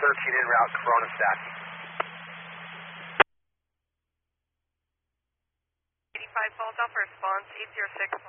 13 en route, Corona stack. 85 Falls Alpha response, 806